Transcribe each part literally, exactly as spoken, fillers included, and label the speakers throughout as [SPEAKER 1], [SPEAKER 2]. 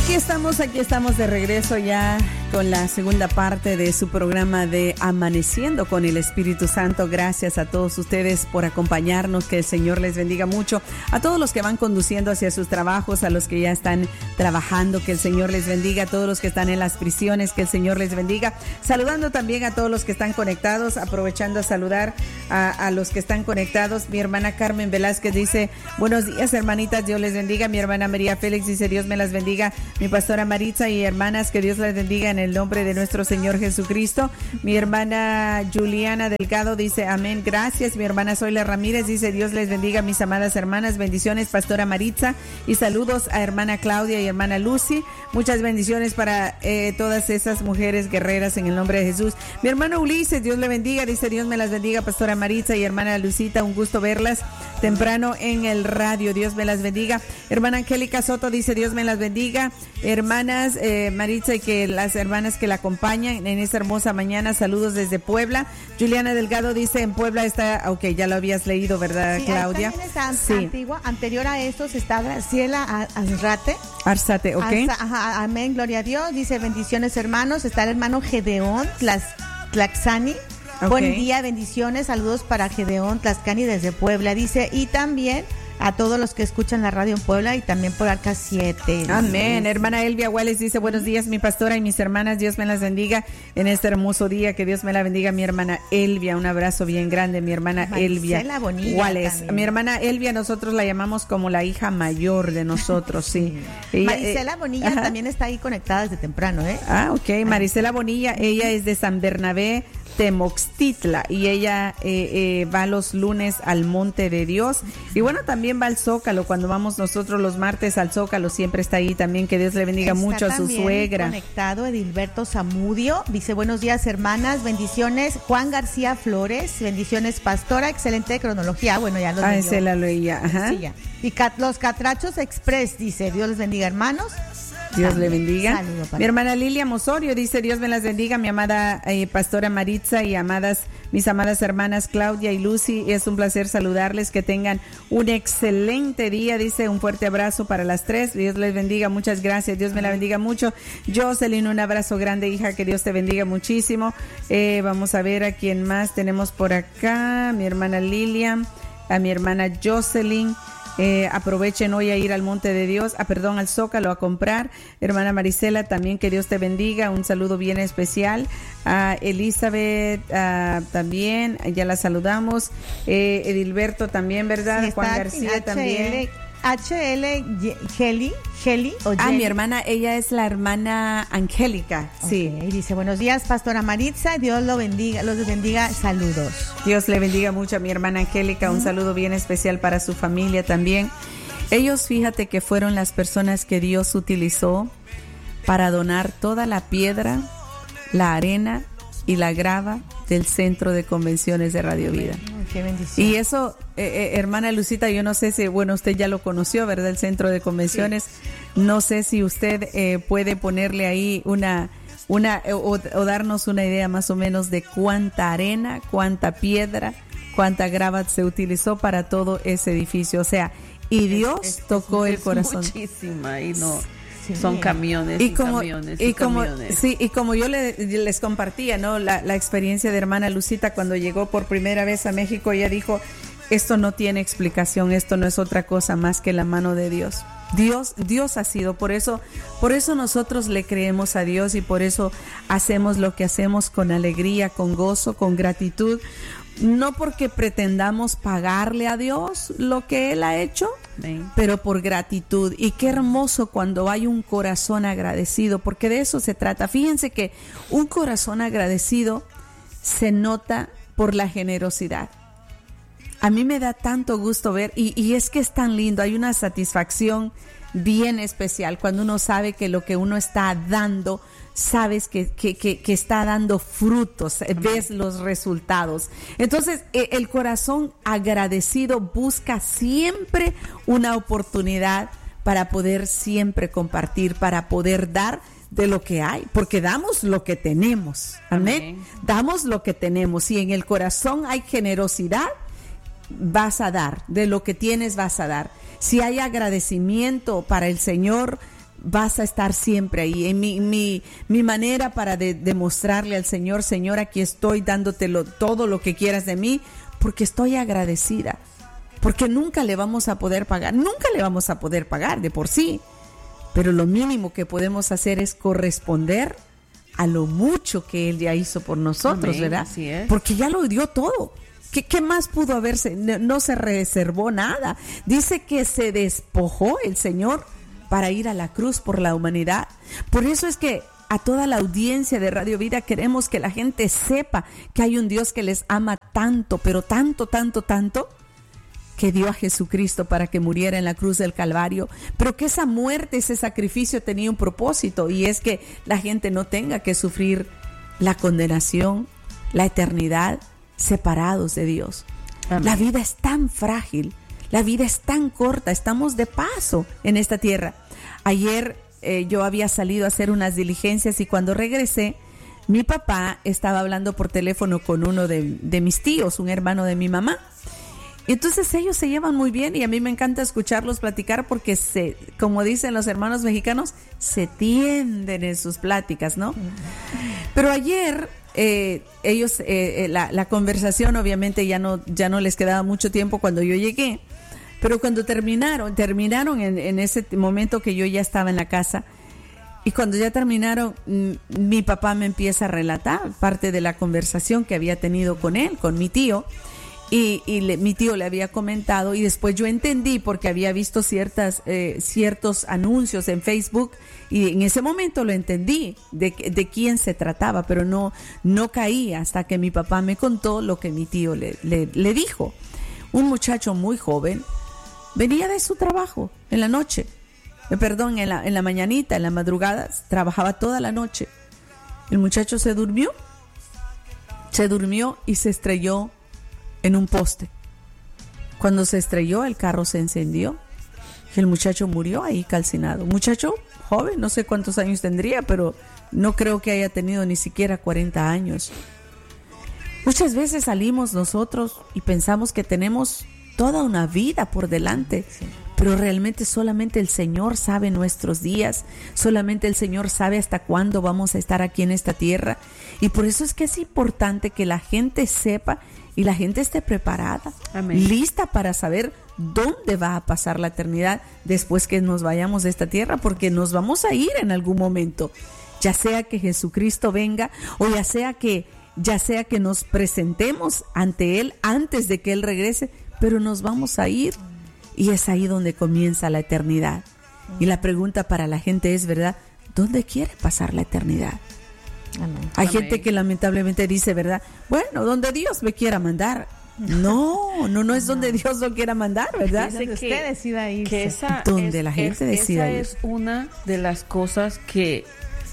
[SPEAKER 1] Aquí estamos, aquí estamos de regreso ya con la segunda parte de su programa de Amaneciendo con el Espíritu Santo. Gracias a todos ustedes por acompañarnos, que el Señor les bendiga mucho. A todos los que van conduciendo hacia sus trabajos, a los que ya están trabajando, que el Señor les bendiga. A todos los que están en las prisiones, que el Señor les bendiga. Saludando también a todos los que están conectados, aprovechando a saludar a, a los que están conectados. Mi hermana Carmen Velázquez dice, buenos días hermanitas, Dios les bendiga. Mi hermana María Félix dice, Dios me las bendiga. Mi pastora Maritza y hermanas, que Dios les bendiga en el nombre de nuestro Señor Jesucristo. Mi hermana Juliana Delgado dice, amén, gracias. Mi hermana Zoila Ramírez dice, Dios les bendiga, mis amadas hermanas. Bendiciones, pastora Maritza, y saludos a hermana Claudia y hermana Lucy. Muchas bendiciones para eh, todas esas mujeres guerreras en el nombre de Jesús. Mi hermano Ulises, Dios le bendiga, dice, Dios me las bendiga, pastora Maritza y hermana Lucita, un gusto verlas temprano en el radio, Dios me las bendiga. Hermana Angélica Soto dice, Dios me las bendiga. Hermanas eh, Maritza y que las hermanas que la acompañan en esta hermosa mañana, saludos desde Puebla. Juliana Delgado dice, en Puebla está, ok, ya lo habías leído, ¿verdad,
[SPEAKER 2] sí,
[SPEAKER 1] Claudia?
[SPEAKER 2] También está
[SPEAKER 1] sí.
[SPEAKER 2] antigua, anterior a estos está Graciela Arzate.
[SPEAKER 1] Arzate, ok.
[SPEAKER 2] Arza, ajá, amén, gloria a Dios. Dice, bendiciones hermanos. Está el hermano Gedeón Tlas, Tlaxani. Okay. Buen día, bendiciones, saludos para Gedeón Tlaxcani desde Puebla. Dice, y también a todos los que escuchan la radio en Puebla y también por Arca siete.
[SPEAKER 1] Amén. Hermana Elvia Wales dice, buenos días mi pastora y mis hermanas, Dios me las bendiga en este hermoso día, que Dios me la bendiga. Mi hermana Elvia, un abrazo bien grande, mi hermana Elvia Wales. Mi hermana Elvia, nosotros la llamamos como la hija mayor de nosotros, sí.
[SPEAKER 2] Ella, Marisela Bonilla eh, también está ahí conectada desde temprano, ¿eh?
[SPEAKER 1] Ah, ok. Marisela Bonilla, ella es de San Bernabé, Temoxtitla, y ella eh, eh, va los lunes al Monte de Dios, y bueno, también va al Zócalo. Cuando vamos nosotros los martes al Zócalo, siempre está ahí también. Que Dios le bendiga está mucho a su suegra.
[SPEAKER 2] Conectado Edilberto Zamudio, dice, buenos días hermanas, bendiciones. Juan García Flores, bendiciones pastora, excelente cronología. Bueno, ya los
[SPEAKER 1] ah, ese la leía. Ajá.
[SPEAKER 2] Sí, ya. Y cat, los Catrachos Express, dice, Dios les bendiga hermanos.
[SPEAKER 1] Dios le bendiga. Mi hermana Lilia Mosorio dice, Dios me las bendiga, mi amada eh, pastora Maritza y amadas, mis amadas hermanas Claudia y Lucy. Es un placer saludarles, que tengan un excelente día. Dice, un fuerte abrazo para las tres. Dios les bendiga, muchas gracias. Dios me la bendiga mucho. Jocelyn, un abrazo grande, hija, que Dios te bendiga muchísimo. Eh, vamos a ver a quién más tenemos por acá. Mi hermana Lilia, a mi hermana Jocelyn. Eh, aprovechen hoy a ir al Monte de Dios, ah, perdón, al Zócalo a comprar. Hermana Marisela, también que Dios te bendiga, un saludo bien especial. A Elizabeth, ah, también, ya la saludamos. Eh, Edilberto también, ¿verdad?
[SPEAKER 2] Sí,
[SPEAKER 1] Juan García
[SPEAKER 2] H L,
[SPEAKER 1] también.
[SPEAKER 2] H L Geli, Geli o
[SPEAKER 1] Ah, mi hermana, ella es la hermana Angélica, sí.
[SPEAKER 2] Okay. Dice, buenos días, pastora Maritza, Dios lo bendiga, los bendiga, saludos.
[SPEAKER 1] Dios le bendiga mucho a mi hermana Angélica, un uh-huh. saludo bien especial para su familia también. Ellos, fíjate que fueron las personas que Dios utilizó para donar toda la piedra, la arena y la grava del Centro de Convenciones de Radio Vida.
[SPEAKER 2] Oh, qué bendición.
[SPEAKER 1] Y eso, eh, eh, hermana Lucita, yo no sé si, bueno, usted ya lo conoció, ¿verdad? El Centro de Convenciones. Sí. No sé si usted eh, puede ponerle ahí una, una o, o darnos una idea más o menos de cuánta arena, cuánta piedra, cuánta grava se utilizó para todo ese edificio. O sea, y Dios es, es, tocó
[SPEAKER 3] es,
[SPEAKER 1] el corazón.
[SPEAKER 3] Muchísima, y no... Sí. Son camiones
[SPEAKER 1] y,
[SPEAKER 3] y
[SPEAKER 1] como,
[SPEAKER 3] camiones
[SPEAKER 1] y,
[SPEAKER 3] y
[SPEAKER 1] como
[SPEAKER 3] camiones.
[SPEAKER 1] Sí, y como yo le, les compartía, ¿no? La, la experiencia de hermana Lucita cuando llegó por primera vez a México. Ella dijo, esto no tiene explicación, esto no es otra cosa más que la mano de Dios. Dios, Dios ha sido, por eso, por eso nosotros le creemos a Dios y por eso hacemos lo que hacemos con alegría, con gozo, con gratitud. No porque pretendamos pagarle a Dios lo que Él ha hecho, Amén. Pero por gratitud. Y qué hermoso cuando hay un corazón agradecido, porque de eso se trata. Fíjense que un corazón agradecido se nota por la generosidad. A mí me da tanto gusto ver, y, y es que es tan lindo, hay una satisfacción bien especial cuando uno sabe que lo que uno está dando, sabes que, que, que, que está dando frutos, ves los resultados. Entonces, el corazón agradecido busca siempre una oportunidad para poder siempre compartir, para poder dar de lo que hay, porque damos lo que tenemos. Amén. Amén. Damos lo que tenemos. Si en el corazón hay generosidad, vas a dar, de lo que tienes vas a dar. Si hay agradecimiento para el Señor, vas a estar siempre ahí. En mi, mi, mi manera para de, demostrarle al Señor, Señor, aquí estoy dándotelo todo lo que quieras de mí, porque estoy agradecida. Porque nunca le vamos a poder pagar, nunca le vamos a poder pagar de por sí. Pero lo mínimo que podemos hacer es corresponder a lo mucho que Él ya hizo por nosotros, Amén, ¿verdad?
[SPEAKER 3] Así es.
[SPEAKER 1] Porque ya lo dio todo. ¿Qué, qué más pudo haberse? No, no se reservó nada. Dice que se despojó el Señor para ir a la cruz por la humanidad. Por eso es que a toda la audiencia de Radio Vida queremos que la gente sepa que hay un Dios que les ama tanto, pero tanto, tanto, tanto, que dio a Jesucristo para que muriera en la cruz del Calvario, pero que esa muerte, ese sacrificio tenía un propósito, y es que la gente no tenga que sufrir la condenación, la eternidad, separados de Dios. Amén. La vida es tan frágil, la vida es tan corta, estamos de paso en esta tierra. Ayer eh, yo había salido a hacer unas diligencias y cuando regresé, mi papá estaba hablando por teléfono con uno de, de mis tíos, un hermano de mi mamá. Entonces ellos se llevan muy bien y a mí me encanta escucharlos platicar porque se, como dicen los hermanos mexicanos, se tienden en sus pláticas, ¿no? Pero ayer eh, ellos, eh, la, la conversación obviamente ya no, ya no les quedaba mucho tiempo cuando yo llegué, pero cuando terminaron, terminaron en, en ese momento que yo ya estaba en la casa, y cuando ya terminaron, m- mi papá me empieza a relatar parte de la conversación que había tenido con él, con mi tío. Y, y le, mi tío le había comentado y después yo entendí porque había visto ciertas, eh, ciertos anuncios en Facebook y en ese momento lo entendí de, de quién se trataba, pero no, no caí hasta que mi papá me contó lo que mi tío le, le, le dijo. Un muchacho muy joven venía de su trabajo en la noche, eh, perdón, en la, en la mañanita, en la madrugada, trabajaba toda la noche. El muchacho se durmió, se durmió y se estrelló en un poste. Cuando se estrelló, el carro se encendió y el muchacho murió ahí calcinado. Muchacho joven, no sé cuántos años tendría, pero no creo que haya tenido ni siquiera cuarenta años. Muchas veces salimos nosotros y pensamos que tenemos toda una vida por delante, sí, pero realmente solamente el Señor sabe nuestros días, solamente el Señor sabe hasta cuándo vamos a estar aquí en esta tierra, y por eso es que es importante que la gente sepa y la gente esté preparada, Amén, lista para saber dónde va a pasar la eternidad después que nos vayamos de esta tierra, porque nos vamos a ir en algún momento, ya sea que Jesucristo venga o ya sea que, ya sea que nos presentemos ante Él antes de que Él regrese, pero nos vamos a ir y es ahí donde comienza la eternidad. Y la pregunta para la gente es, ¿verdad? ¿Dónde quiere pasar la eternidad? Amén. Hay Amén. Gente que lamentablemente dice, ¿verdad? Bueno, donde Dios me quiera mandar. No, no, no es donde Dios lo quiera mandar, ¿verdad?
[SPEAKER 3] Dice que usted decida irse.
[SPEAKER 1] Que esa donde es, la gente es, decida
[SPEAKER 3] esa
[SPEAKER 1] ir.
[SPEAKER 3] Es una de las cosas que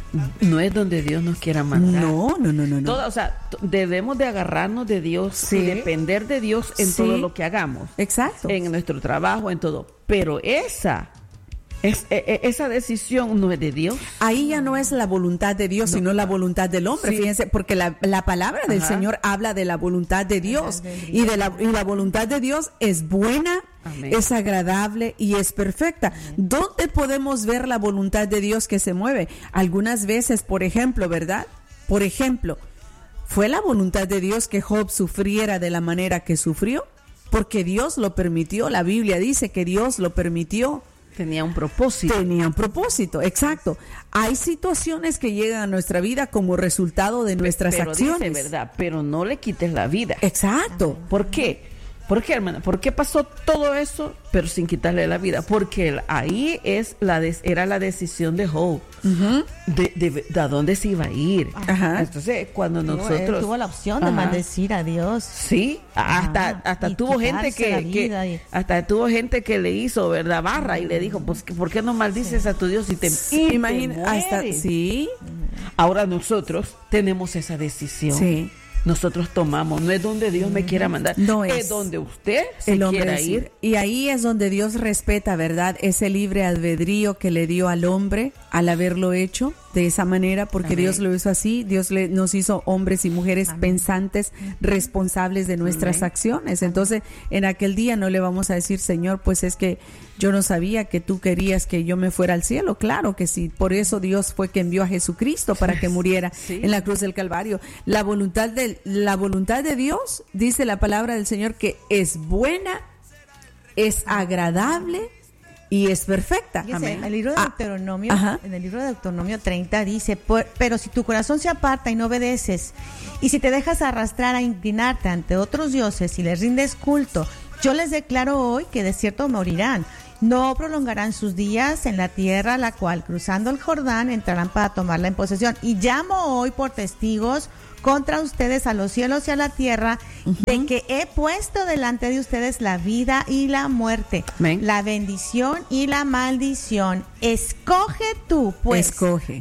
[SPEAKER 3] no es donde Dios nos quiera mandar.
[SPEAKER 1] No, no, no, no.
[SPEAKER 3] Todo, o sea, t- debemos de agarrarnos de Dios, sí, y depender de Dios en sí, todo lo que hagamos.
[SPEAKER 1] Exacto.
[SPEAKER 3] En nuestro trabajo, en todo. Pero esa... Es, eh, esa decisión no es de Dios.
[SPEAKER 1] Ahí ya no es la voluntad de Dios, no, sino la voluntad del hombre. Sí. Fíjense, porque la, la palabra del Ajá. Señor habla de la voluntad de Dios. Y, de la, y la voluntad de Dios es buena, Amén, es agradable y es perfecta. Amén. ¿Dónde podemos ver la voluntad de Dios que se mueve? Algunas veces, por ejemplo, ¿verdad? Por ejemplo, ¿fue la voluntad de Dios que Job sufriera de la manera que sufrió? Porque Dios lo permitió. La Biblia dice que Dios lo permitió.
[SPEAKER 3] Tenía un propósito.
[SPEAKER 1] Tenía un propósito, exacto. Hay situaciones que llegan a nuestra vida como resultado de nuestras
[SPEAKER 3] pero
[SPEAKER 1] acciones.
[SPEAKER 3] Dice, ¿verdad? Pero no le quites la vida.
[SPEAKER 1] Exacto.
[SPEAKER 3] ¿Por qué? ¿Por qué, hermana? ¿Por qué pasó todo eso, pero sin quitarle la vida? Porque ahí es la de, era la decisión de Job. Uh-huh. De, de, de a dónde se iba a ir.
[SPEAKER 1] Ajá.
[SPEAKER 3] Entonces, cuando
[SPEAKER 2] tuvo,
[SPEAKER 3] nosotros...
[SPEAKER 2] Él tuvo la opción de Ajá. maldecir a Dios.
[SPEAKER 3] Sí, hasta, hasta tuvo gente que, que y... hasta tuvo gente que le hizo, ¿verdad? Barra y le dijo, pues, ¿por qué no maldices sí. a tu Dios y te,
[SPEAKER 1] sí, y imagina, te hasta sí.
[SPEAKER 3] Ahora nosotros tenemos esa decisión.
[SPEAKER 1] Sí.
[SPEAKER 3] Nosotros tomamos, no es donde Dios me quiera mandar,
[SPEAKER 1] no
[SPEAKER 3] es,
[SPEAKER 1] es
[SPEAKER 3] donde usted se
[SPEAKER 1] el hombre
[SPEAKER 3] quiera ir.
[SPEAKER 1] Y ahí es donde Dios respeta, ¿verdad? Ese libre albedrío que le dio al hombre al haberlo hecho de esa manera, porque Amén. Dios lo hizo así. Dios le, nos hizo hombres y mujeres Amén. Pensantes, responsables de nuestras Amén. Acciones. Entonces, en aquel día no le vamos a decir, Señor, pues es que yo no sabía que tú querías que yo me fuera al cielo. Claro que sí, por eso Dios fue que envió a Jesucristo para que muriera sí. en la cruz del Calvario. La voluntad de, la voluntad de Dios, dice la palabra del Señor, que es buena, es agradable y es perfecta.
[SPEAKER 2] Fíjese, en el libro de Deuteronomio, ah, en el libro de Deuteronomio treinta dice, pero si tu corazón se aparta y no obedeces, y si te dejas arrastrar a inclinarte ante otros dioses y les rindes culto, yo les declaro hoy que de cierto morirán. No prolongarán sus días en la tierra, la cual cruzando el Jordán entrarán para tomarla en posesión. Y llamo hoy por testigos contra ustedes a los cielos y a la tierra, uh-huh. de que he puesto delante de ustedes la vida y la muerte, Amén. La bendición y la maldición. Escoge tú, pues.
[SPEAKER 1] Escoge.